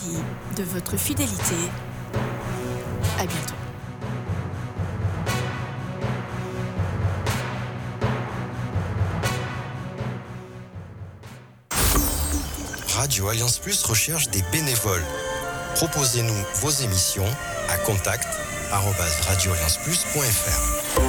de votre fidélité. À bientôt. Radio Alliance Plus recherche des bénévoles. Proposez-nous vos émissions à contact@radioallianceplus.fr.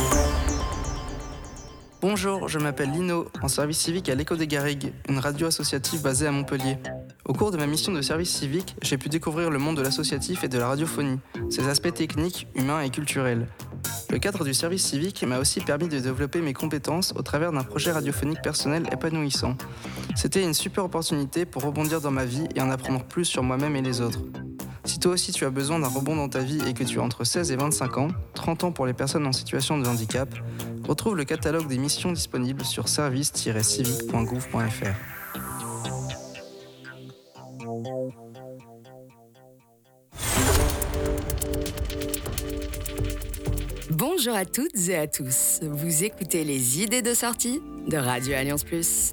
Bonjour, je m'appelle Lino, en service civique à l'Écho des Garrigues, une radio associative basée à Montpellier. Au cours de ma mission de service civique, j'ai pu découvrir le monde de l'associatif et de la radiophonie, ses aspects techniques, humains et culturels. Le cadre du service civique m'a aussi permis de développer mes compétences au travers d'un projet radiophonique personnel épanouissant. C'était une super opportunité pour rebondir dans ma vie et en apprendre plus sur moi-même et les autres. Si toi aussi tu as besoin d'un rebond dans ta vie et que tu as entre 16 et 25 ans, 30 ans pour les personnes en situation de handicap, retrouve le catalogue des missions disponibles sur service-civique.gouv.fr. Bonjour à toutes et à tous, vous écoutez les idées de sortie de Radio Alliance Plus.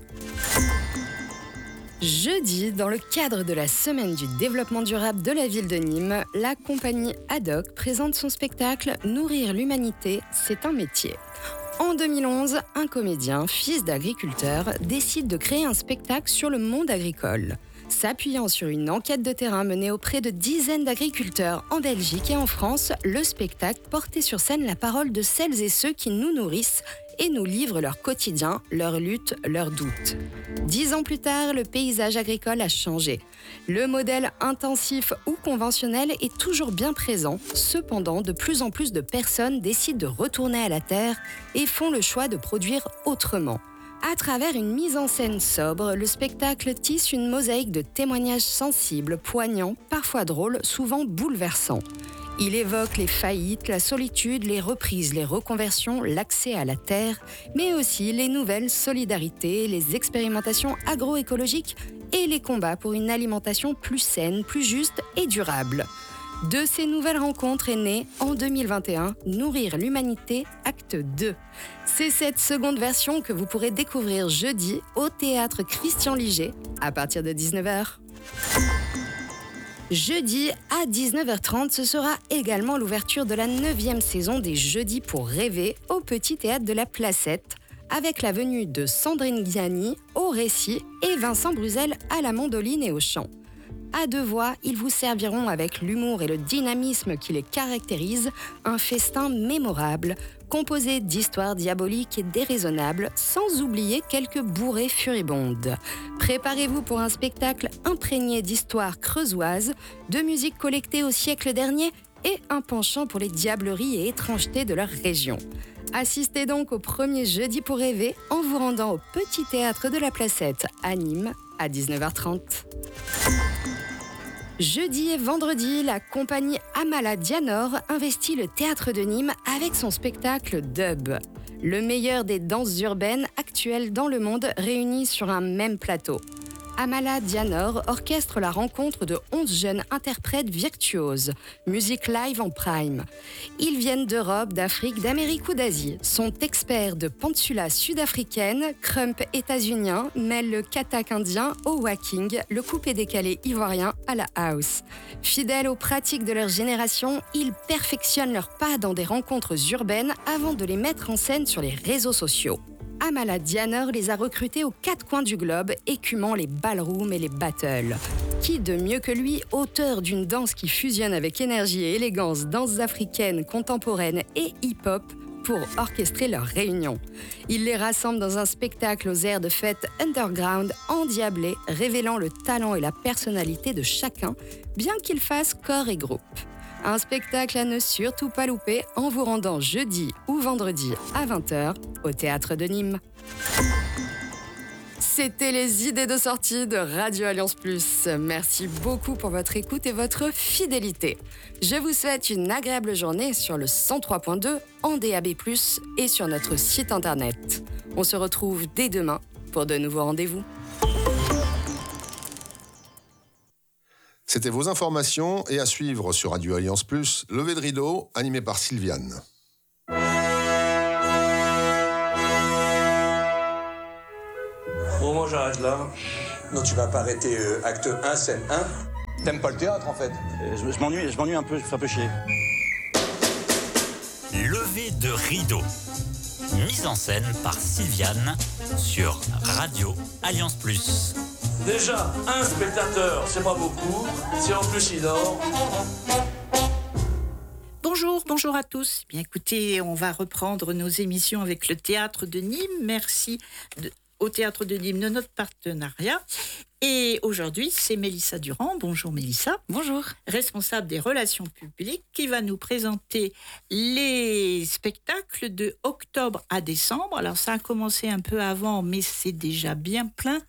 Jeudi, dans le cadre de la Semaine du développement durable de la ville de Nîmes, la compagnie Haddock présente son spectacle « Nourrir l'humanité, c'est un métier ». En 2011, un comédien, fils d'agriculteur, décide de créer un spectacle sur le monde agricole. S'appuyant sur une enquête de terrain menée auprès de dizaines d'agriculteurs en Belgique et en France, le spectacle portait sur scène la parole de celles et ceux qui nous nourrissent et nous livrent leur quotidien, leurs luttes, leurs doutes. 10 ans plus tard, le paysage agricole a changé. Le modèle intensif ou conventionnel est toujours bien présent. Cependant, de plus en plus de personnes décident de retourner à la terre et font le choix de produire autrement. À travers une mise en scène sobre, le spectacle tisse une mosaïque de témoignages sensibles, poignants, parfois drôles, souvent bouleversants. Il évoque les faillites, la solitude, les reprises, les reconversions, l'accès à la terre, mais aussi les nouvelles solidarités, les expérimentations agroécologiques et les combats pour une alimentation plus saine, plus juste et durable. De ces nouvelles rencontres est né, en 2021, Nourrir l'humanité, acte 2. C'est cette seconde version que vous pourrez découvrir jeudi au théâtre Christian Liger à partir de 19h. Jeudi à 19h30, ce sera également l'ouverture de la 9e saison des Jeudis pour rêver au Petit Théâtre de la Placette, avec la venue de Sandrine Ghiani au récit et Vincent Bruzel à la mandoline et au chant. À deux voix, ils vous serviront avec l'humour et le dynamisme qui les caractérisent un festin mémorable, composé d'histoires diaboliques et déraisonnables, sans oublier quelques bourrées furibondes. Préparez-vous pour un spectacle imprégné d'histoires creusoises, de musique collectée au siècle dernier et un penchant pour les diableries et étrangetés de leur région. Assistez donc au premier Jeudi pour rêver en vous rendant au Petit Théâtre de la Placette à Nîmes à 19h30. Jeudi et vendredi, la compagnie Amala Dianor investit le théâtre de Nîmes avec son spectacle Dub. Le meilleur des danses urbaines actuelles dans le monde réunies sur un même plateau. Amala Dianor orchestre la rencontre de 11 jeunes interprètes virtuoses, musique live en prime. Ils viennent d'Europe, d'Afrique, d'Amérique ou d'Asie, sont experts de pantsulas sud-africaine, crump états-unien, mêlent le katak indien au whacking, le coupé-décalé ivoirien à la house. Fidèles aux pratiques de leur génération, ils perfectionnent leurs pas dans des rencontres urbaines avant de les mettre en scène sur les réseaux sociaux. Amala Dianor les a recrutés aux 4 coins du globe, écumant les ballrooms et les battles. Qui de mieux que lui, auteur d'une danse qui fusionne avec énergie et élégance danses africaines, contemporaines et hip-hop, pour orchestrer leur réunion. Il les rassemble dans un spectacle aux airs de fête underground endiablé, révélant le talent et la personnalité de chacun, bien qu'ils fassent corps et groupe. Un spectacle à ne surtout pas louper en vous rendant jeudi ou vendredi à 20h au Théâtre de Nîmes. C'était les idées de sortie de Radio Alliance Plus. Merci beaucoup pour votre écoute et votre fidélité. Je vous souhaite une agréable journée sur le 103.2 en DAB+, et sur notre site internet. On se retrouve dès demain pour de nouveaux rendez-vous. C'était vos informations et à suivre sur Radio Alliance Plus, Levé de rideau, animé par Sylviane. Bon, moi j'arrête là. Non, tu vas pas arrêter acte 1, scène 1. T'aimes pas le théâtre en fait? Je m'ennuie un peu, je me fais un peu chier. Lever de rideau. Mise en scène par Sylviane sur Radio Alliance Plus. Déjà, un spectateur, c'est pas beaucoup. Si en plus il dort. Bonjour à tous. Bien écoutez, on va reprendre nos émissions avec le Théâtre de Nîmes. Merci au Théâtre de Nîmes de notre partenariat. Et aujourd'hui, c'est Mélissa Durand. Bonjour Mélissa. Bonjour. Responsable des relations publiques, qui va nous présenter les spectacles de octobre à décembre. Alors ça a commencé un peu avant, mais c'est déjà bien plein.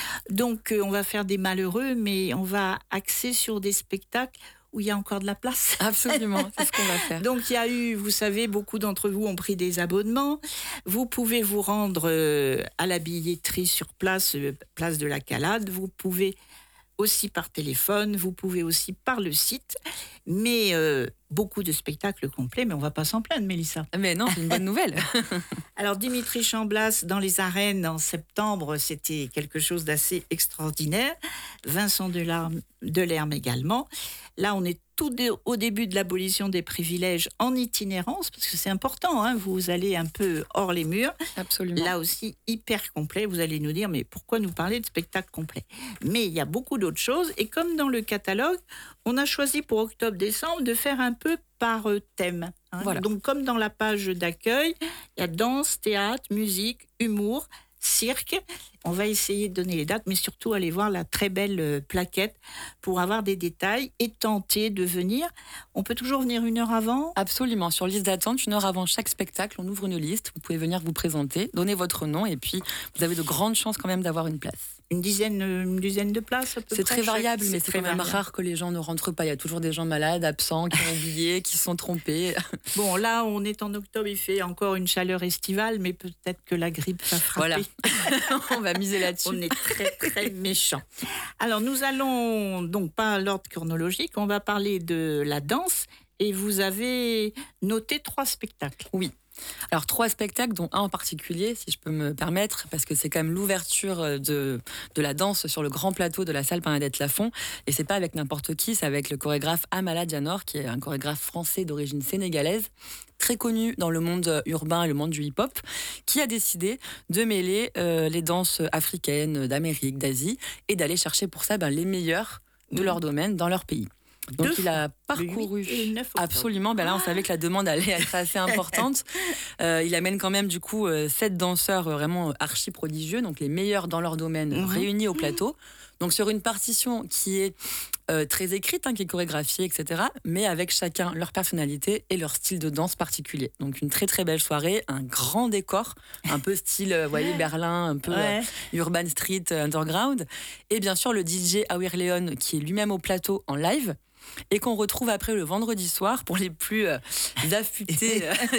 Donc on va faire des malheureux, mais on va axer sur des spectacles où il y a encore de la place. Absolument, c'est ce qu'on va faire. Donc il y a eu, vous savez, beaucoup d'entre vous ont pris des abonnements. Vous pouvez vous rendre à la billetterie sur place, place de la Calade. Vous pouvez aussi par téléphone, vous pouvez aussi par le site. Mais beaucoup de spectacles complets, mais on ne va pas s'en plaindre, Mélissa. Mais non, c'est une bonne nouvelle. Alors Dimitri Chamblas dans les arènes en septembre, c'était quelque chose d'assez extraordinaire. Vincent Delerme également. Là, on est au début de l'abolition des privilèges en itinérance, parce que c'est important, hein, vous allez un peu hors les murs. Absolument. Là aussi, hyper complet. Vous allez nous dire, mais pourquoi nous parler de spectacle complet? Mais il y a beaucoup d'autres choses. Et comme dans le catalogue, on a choisi pour octobre-décembre de faire un peu par thème. Hein. Voilà. Donc, comme dans la page d'accueil, il y a danse, théâtre, musique, humour, cirque. On va essayer de donner les dates, mais surtout aller voir la très belle plaquette pour avoir des détails et tenter de venir. On peut toujours venir 1 heure avant? Absolument. Sur liste d'attente, 1 heure avant chaque spectacle, on ouvre une liste. Vous pouvez venir vous présenter, donner votre nom et puis vous avez de grandes chances quand même d'avoir une place. Une dizaine de places à peu près. C'est très variable, mais c'est quand même variable. rare que les gens ne rentrent pas. Il y a toujours des gens malades, absents, qui ont oublié, qui se sont trompés. Bon, là, on est en octobre, il fait encore une chaleur estivale, mais peut-être que la grippe va frapper. Voilà. On va miser là-dessus. On est très, très méchants. Alors, nous allons, donc pas à l'ordre chronologique, on va parler de la danse. Et vous avez noté 3 spectacles. Oui. Alors 3 spectacles, dont un en particulier, si je peux me permettre, parce que c'est quand même l'ouverture de la danse sur le grand plateau de la salle Bernadette Lafont. Et c'est pas avec n'importe qui, c'est avec le chorégraphe Amala Dianor, qui est un chorégraphe français d'origine sénégalaise, très connu dans le monde urbain et le monde du hip-hop, qui a décidé de mêler les danses africaines, d'Amérique, d'Asie, et d'aller chercher pour ça les meilleurs de leur domaine dans leur pays. Donc il a parcouru absolument. Là, on savait que la demande allait être assez importante. Il amène quand même du coup 7 danseurs vraiment archi prodigieux, donc les meilleurs dans leur domaine réunis au plateau. Donc sur une partition qui est très écrite, qui est chorégraphiée, etc., mais avec chacun leur personnalité et leur style de danse particulier. Donc une très très belle soirée, un grand décor, un peu style, voyez, Berlin, un peu Urban Street Underground, et bien sûr le DJ Awir Leon qui est lui-même au plateau en live. Et qu'on retrouve après le vendredi soir pour les plus affûtés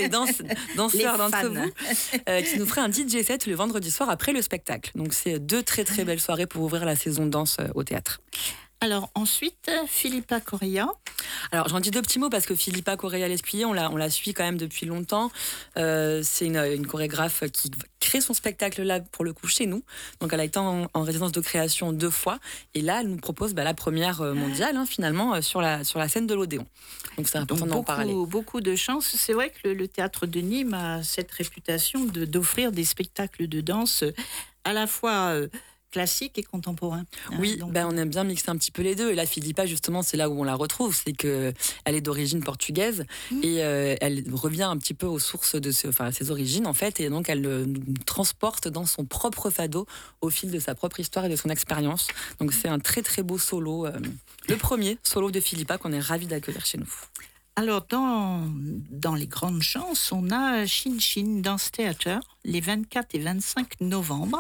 danseurs d'entre vous, qui nous ferait un DJ set le vendredi soir après le spectacle. Donc c'est 2 très très belles soirées pour ouvrir la saison danse au théâtre. Alors ensuite, Philippa Correa. Alors j'en dis 2 petits mots parce que Philippa Correa-Lescuyer, on la suit quand même depuis longtemps. C'est une chorégraphe qui crée son spectacle là pour le coup chez nous. Donc elle a été en résidence de création 2 fois et là elle nous propose la première mondiale finalement sur la scène de l'Odéon. Donc c'est important d'en parler. Beaucoup de chance. C'est vrai que le théâtre de Nîmes a cette réputation d'offrir des spectacles de danse à la fois classique et contemporain. Oui, on aime bien mixer un petit peu les deux. Et là, Philippa, justement, c'est là où on la retrouve. C'est qu'elle est d'origine portugaise et elle revient un petit peu aux sources de ses origines, en fait. Et donc, elle nous transporte dans son propre fado au fil de sa propre histoire et de son expérience. Donc, c'est un très, très beau solo. Le premier solo de Philippa qu'on est ravis d'accueillir chez nous. Alors, dans les grandes chances, on a Chin Chin Dance Theater, les 24 et 25 novembre.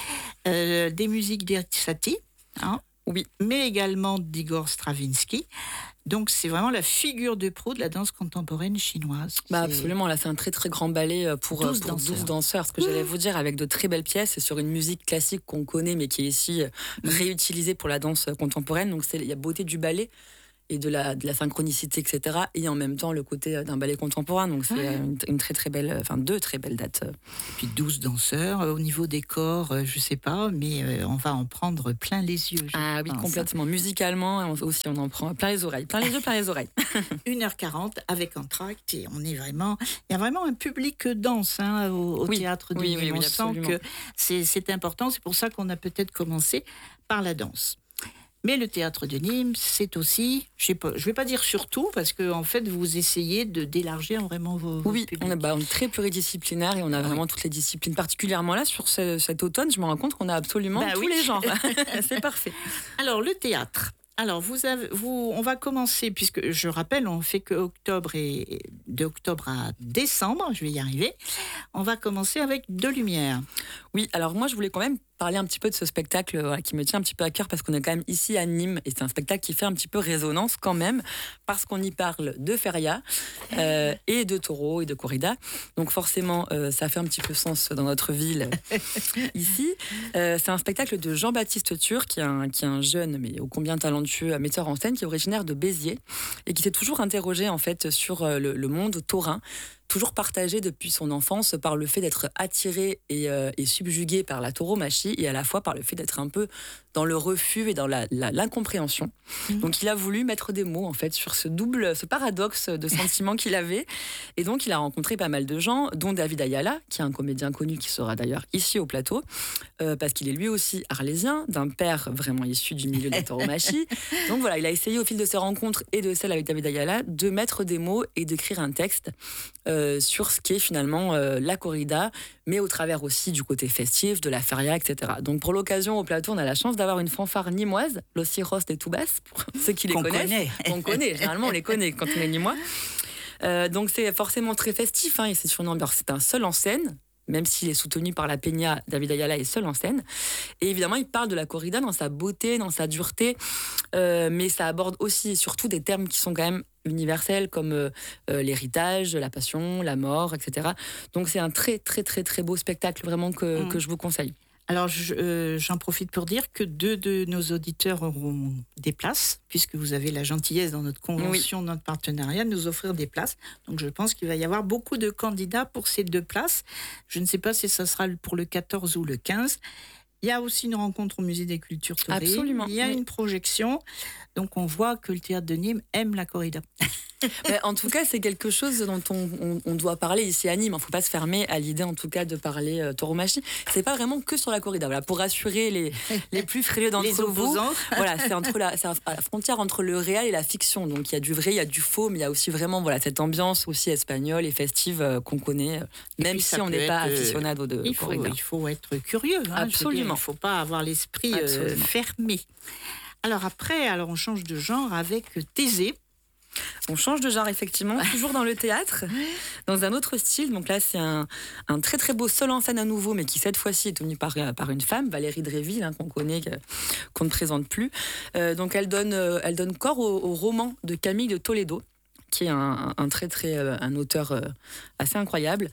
Des musiques d'Ersati, oui, mais également d'Igor Stravinsky. Donc, c'est vraiment la figure de proue de la danse contemporaine chinoise. Absolument, là, c'est un très, très grand ballet pour 12 danseurs. Ce que j'allais vous dire, avec de très belles pièces, sur une musique classique qu'on connaît, mais qui est ici réutilisée pour la danse contemporaine. Donc, il y a beauté du ballet et de la synchronicité, etc. Et en même temps, le côté d'un ballet contemporain. Donc, c'est une très, très belle, enfin, 2 très belles dates. Et puis 12 danseurs. Au niveau des corps, je sais pas, mais on va en prendre plein les yeux. Ah oui, complètement. Musicalement, aussi, on en prend plein les oreilles. Plein les yeux, plein les oreilles. 1h40 avec entracte et il y a vraiment un public danse au théâtre de Nîmes. On sent que c'est important. C'est pour ça qu'on a peut-être commencé par la danse. Mais le théâtre de Nîmes, c'est aussi, je ne vais pas dire surtout, parce que en fait, vous essayez d'élargir vraiment vos publics. On est très pluridisciplinaire et on a vraiment toutes les disciplines. Particulièrement là, sur cet automne, je me rends compte qu'on a absolument tous les genres. C'est parfait. Alors, le théâtre. Alors, on va commencer, puisque je rappelle, on fait que d'octobre à décembre, je vais y arriver. On va commencer avec De Lumière. Oui, alors moi, je voulais quand même parler un petit peu de ce spectacle qui me tient un petit peu à cœur parce qu'on est quand même ici à Nîmes et c'est un spectacle qui fait un petit peu résonance quand même parce qu'on y parle de feria et de taureau et de corrida. Donc forcément, ça fait un petit peu sens dans notre ville ici. C'est un spectacle de Jean-Baptiste Turc qui est un jeune mais ô combien talentueux metteur en scène qui est originaire de Béziers et qui s'est toujours interrogé en fait sur le monde taurin, toujours partagé depuis son enfance par le fait d'être attiré et subjugué par la tauromachie et à la fois par le fait d'être un peu dans le refus et dans l'incompréhension. Donc il a voulu mettre des mots en fait sur ce paradoxe de sentiments qu'il avait et donc il a rencontré pas mal de gens dont David Ayala qui est un comédien connu qui sera d'ailleurs ici au plateau parce qu'il est lui aussi arlésien d'un père vraiment issu du milieu de la tauromachie. Donc voilà, il a essayé au fil de ses rencontres et de celles avec David Ayala de mettre des mots et d'écrire un texte sur ce qu'est finalement la corrida, mais au travers aussi du côté festif, de la feria, etc. Donc pour l'occasion, au plateau, on a la chance d'avoir une fanfare nîmoise, Los Hijos de Tubas, pour ceux qui les connaissent. On connaît, généralement on les connaît quand on est nîmois. Donc c'est forcément très festif, et c'est sur une ambiance, c'est un seul en scène, même s'il est soutenu par la Peña, David Ayala est seul en scène. Et évidemment, il parle de la corrida dans sa beauté, dans sa dureté, mais ça aborde aussi et surtout des termes qui sont quand même universels comme l'héritage, la passion, la mort, etc. Donc c'est un très très très très beau spectacle vraiment que je vous conseille. Alors, j'en profite pour dire que 2 de nos auditeurs auront des places, puisque vous avez la gentillesse dans notre convention, notre partenariat, de nous offrir des places. Donc, je pense qu'il va y avoir beaucoup de candidats pour ces 2 places. Je ne sais pas si ça sera pour le 14 ou le 15. Il y a aussi une rencontre au Musée des Cultures taurines. Absolument. Il y a une projection. Donc, on voit que le théâtre de Nîmes aime la corrida. En tout cas, c'est quelque chose dont on doit parler ici à Nîmes. Il ne faut pas se fermer à l'idée, en tout cas, de parler tauromachie. Ce n'est pas vraiment que sur la corrida. Voilà, pour rassurer les plus frileux d'entre vous, voilà, c'est à la frontière entre le réel et la fiction. Donc, il y a du vrai, il y a du faux, mais il y a aussi vraiment cette ambiance aussi espagnole et festive qu'on connaît, même si on n'est pas aficionado de corrida. Il faut être curieux. Absolument. Il ne faut pas avoir l'esprit fermé. Alors après, on change de genre avec Thésée. On change de genre, effectivement, toujours dans le théâtre, dans un autre style. Donc là, c'est un très très beau seul en scène à nouveau, mais qui cette fois-ci est tenu par une femme, Valérie Dréville, qu'on connaît, qu'on ne présente plus. Donc elle donne corps au roman de Camille de Toledo, qui est un auteur assez incroyable,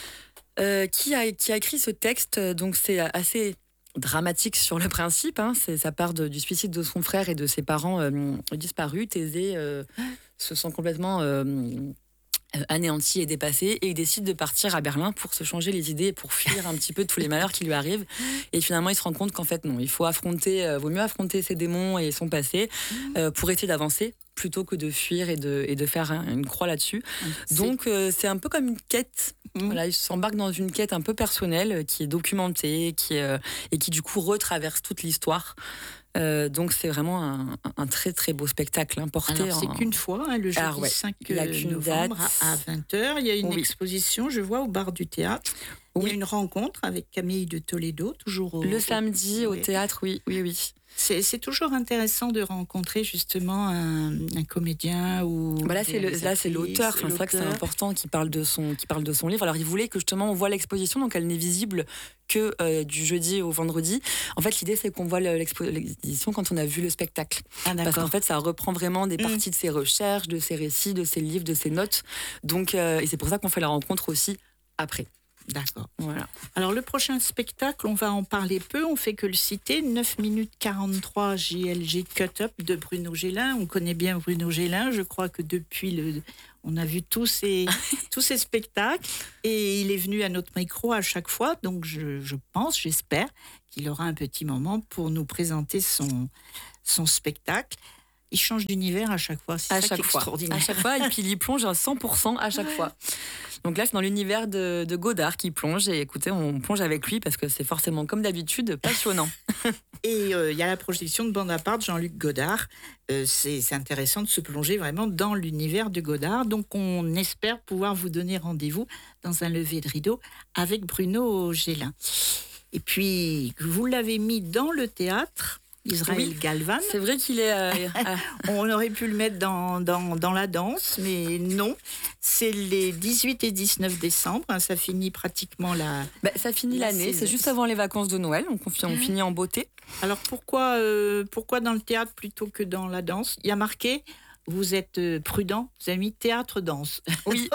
qui a écrit ce texte. Donc c'est assez dramatique sur le principe. Ça part du suicide de son frère et de ses parents disparus. Thésée se sent complètement anéanti et dépassé et il décide de partir à Berlin pour se changer les idées, pour fuir un petit peu tous les malheurs qui lui arrivent. Et finalement, il se rend compte qu'en fait, non, il faut vaut mieux affronter ses démons et son passé pour essayer d'avancer plutôt que de fuir et de faire une croix là-dessus. Donc, c'est un peu comme une quête. Voilà, il s'embarque dans une quête un peu personnelle qui est documentée et qui, du coup, retraverse toute l'histoire. Donc c'est vraiment un très très beau spectacle porté. Alors c'est qu'une fois, le jeudi 5 novembre à 20h. Il y a une exposition, je vois, au bar du théâtre. Il y a une rencontre avec Camille de Toledo, toujours le samedi au théâtre, oui. C'est toujours intéressant de rencontrer justement un comédien ou. Là c'est l'auteur. C'est vrai que c'est important qu'il parle de son livre. Alors il voulait que justement on voit l'exposition, donc elle n'est visible que du jeudi au vendredi. En fait, l'idée c'est qu'on voit l'exposition quand on a vu le spectacle. Parce qu'en fait, ça reprend vraiment des parties de ses recherches, de ses récits, de ses livres, de ses notes. Donc et c'est pour ça qu'on fait la rencontre aussi après. D'accord. Voilà. Alors le prochain spectacle, on va en parler peu, on fait que le citer, 9 minutes 43 JLG Cut Up de Bruno Gélin. On connaît bien Bruno Gélin, je crois que depuis on a vu tous ces spectacles et il est venu à notre micro à chaque fois, donc j'espère qu'il aura un petit moment pour nous présenter son spectacle. Il change d'univers à chaque fois, c'est ça qui est extraordinaire. À chaque fois, et puis il y plonge à 100% à chaque fois. Donc là, c'est dans l'univers de Godard qui plonge, et écoutez, on plonge avec lui parce que c'est forcément, comme d'habitude, passionnant. Et il y a la projection de Bonaparte, Jean-Luc Godard. C'est intéressant de se plonger vraiment dans l'univers de Godard. Donc on espère pouvoir vous donner rendez-vous dans un lever de rideau avec Bruno Gélin. Et puis, vous l'avez mis dans le théâtre, Israël Galvan. C'est vrai qu'il est... On aurait pu le mettre dans la danse, mais non. C'est les 18 et 19 décembre. Ça finit pratiquement ça finit l'année. C'est juste avant les vacances de Noël. On finit en beauté. Alors pourquoi dans le théâtre plutôt que dans la danse ? Il y a marqué... Vous êtes prudent, vous avez mis théâtre-danse. Oui,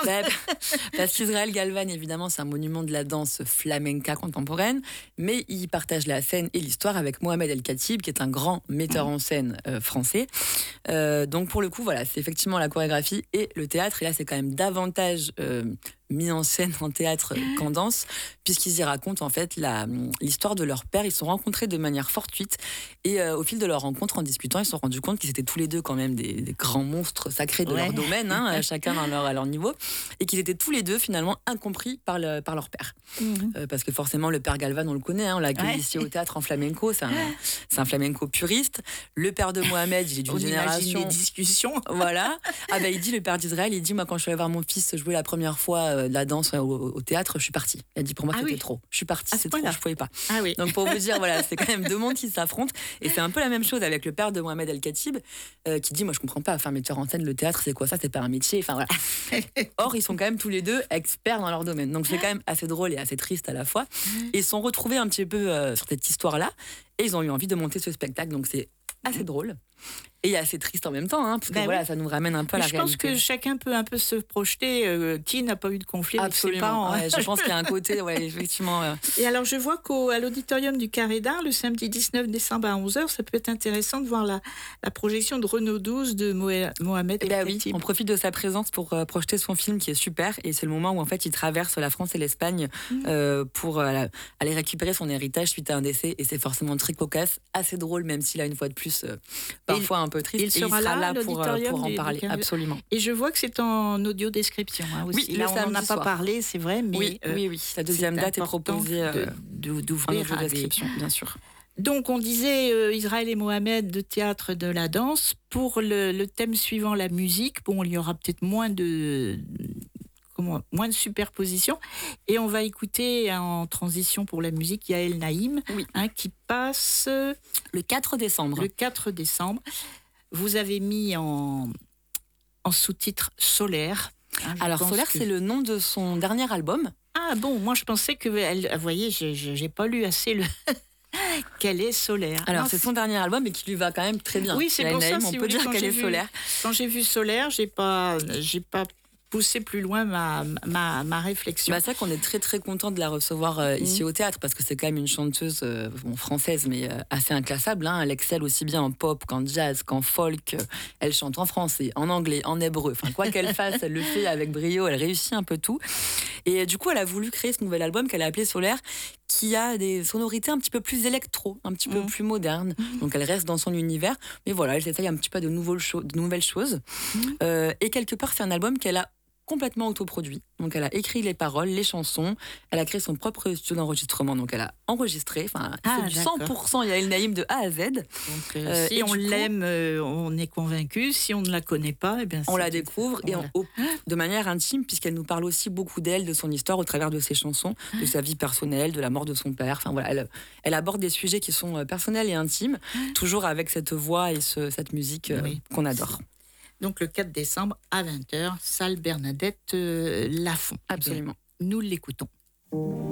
parce qu'Israël Galvan, évidemment, c'est un monument de la danse flamenca contemporaine, mais il partage la scène et l'histoire avec Mohamed El Khatib, qui est un grand metteur en scène français. Donc pour le coup, voilà, c'est effectivement la chorégraphie et le théâtre, et là c'est quand même davantage mis en scène en théâtre qu'en danse, puisqu'ils y racontent en fait l'histoire de leur père. Ils se sont rencontrés de manière fortuite, et au fil de leur rencontre, en discutant, ils se sont rendus compte qu'ils étaient tous les deux quand même des grands monstres sacrés de leur domaine, chacun à leur niveau, et qu'ils étaient tous les deux finalement incompris par leur père. Parce que forcément, le père Galvan, on le connaît, on l'a accueilli ici au théâtre en flamenco, c'est un flamenco puriste. Le père de Mohamed, il est d'une génération... des discussions. Voilà. Il dit, le père d'Israël, il dit, moi quand je suis allé voir mon fils jouer la première fois de la danse au théâtre, je suis partie. Il a dit, pour moi c'était trop. Je suis partie, c'est trop, je pouvais pas. Donc pour vous dire, voilà, c'est quand même deux mondes qui s'affrontent, et c'est un peu la même chose avec le père de Mohamed El Khatib, qui dit, moi je comprends pas, metteur en scène, le théâtre, c'est quoi ça ? C'est pas un métier. Enfin voilà. Or, ils sont quand même tous les deux experts dans leur domaine. Donc c'est quand même assez drôle et assez triste à la fois. Et ils se sont retrouvés un petit peu sur cette histoire-là, et ils ont eu envie de monter ce spectacle. Donc c'est assez drôle et assez triste en même temps, parce que voilà, ça nous ramène un peu à la réalité. Je pense que chacun peut un peu se projeter. Qui n'a pas eu de conflit avec ses parents ? Je pense qu'il y a un côté, effectivement. Et alors, je vois qu'à l'auditorium du Carré d'Art, le samedi 19 décembre à 11h, ça peut être intéressant de voir la projection de Renaud 12 de Mohamed El Khatib. Oui, on profite de sa présence pour projeter son film qui est super, et c'est le moment où en fait il traverse la France et l'Espagne pour aller récupérer son héritage suite à un décès, et c'est forcément très cocasse, assez drôle, même s'il a une fois de plus parfois un peu triste. Il sera là pour en parler, absolument. Et je vois que c'est en audio description aussi. Oui, là, on n'en a pas parlé, c'est vrai, mais oui. La deuxième date est proposée d'ouvrir en audio description, bien sûr. Donc, on disait Israël et Mohamed de théâtre de la danse. Pour le thème suivant, la musique, il y aura peut-être moins de superposition. Et on va écouter en transition pour la musique Yael Naïm, qui passe le 4 décembre. Le 4 décembre. Vous avez mis en sous-titre Solaire. Alors Solaire, c'est le nom de son dernier album. Ah bon, moi je pensais que... Vous voyez, j'ai pas lu assez le... Qu'elle est Solaire. Alors c'est son dernier album, et qui lui va quand même très bien. Oui, c'est pour ça, on peut dire qu'elle est Solaire. Quand j'ai vu Solaire, j'ai pas pousser plus loin ma réflexion. C'est vrai qu'on est très très content de la recevoir ici au théâtre, parce que c'est quand même une chanteuse française, mais assez inclassable. Elle excelle aussi bien en pop qu'en jazz, qu'en folk. Elle chante en français, en anglais, en hébreu. Quoi qu'elle fasse, elle le fait avec brio, elle réussit un peu tout. Et du coup, elle a voulu créer ce nouvel album qu'elle a appelé Solaire, qui a des sonorités un petit peu plus électro, un petit peu plus modernes. Donc elle reste dans son univers, mais voilà, elle essaye un petit peu de nouvelles choses. Et quelque part, c'est un album qu'elle a complètement autoproduit. Donc elle a écrit les paroles, les chansons, elle a créé son propre studio d'enregistrement, donc elle a enregistré, c'est du 100% Yael Naïm de A à Z. Donc si on l'aime, on est convaincu, si on ne la connaît pas, on la découvre, et de manière intime, puisqu'elle nous parle aussi beaucoup d'elle, de son histoire au travers de ses chansons, de sa vie personnelle, de la mort de son père. Elle aborde des sujets qui sont personnels et intimes, toujours avec cette voix et cette musique qu'on adore. Donc le 4 décembre à 20h, salle Bernadette Lafont. Absolument. Nous l'écoutons.